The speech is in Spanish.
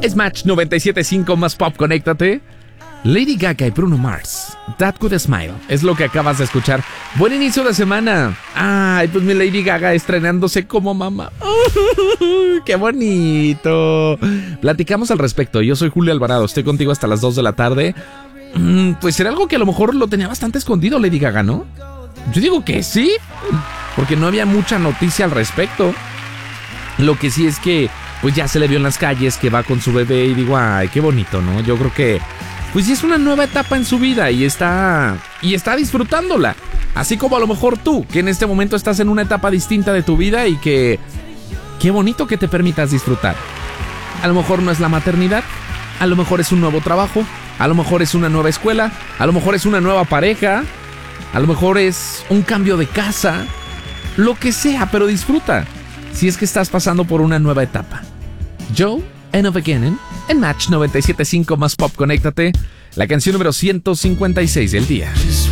Es Match 97.5 más pop, conéctate. Lady Gaga y Bruno Mars, That Good Smile, es lo que acabas de escuchar. Buen inicio de semana. Ay, pues mi Lady Gaga estrenándose como mamá. ¡Qué bonito! Platicamos al respecto. Yo soy Julio Alvarado, estoy contigo hasta las 2 de la tarde. Pues era algo que a lo mejor lo tenía bastante escondido Lady Gaga, ¿no? Yo digo que sí, porque no había mucha noticia al respecto. Lo que sí es que pues ya se le vio en las calles que va con su bebé y digo, ay, qué bonito, ¿no? Yo creo que pues sí es una nueva etapa en su vida y está disfrutándola. Así como a lo mejor tú, que en este momento estás en una etapa distinta de tu vida y que qué bonito que te permitas disfrutar. A lo mejor no es la maternidad, a lo mejor es un nuevo trabajo, a lo mejor es una nueva escuela, a lo mejor es una nueva pareja, a lo mejor es un cambio de casa, lo que sea, pero disfruta. Si es que estás pasando por una nueva etapa. Joe and a Beginning en Match 97.5 más pop, conéctate. La canción número 156 del día.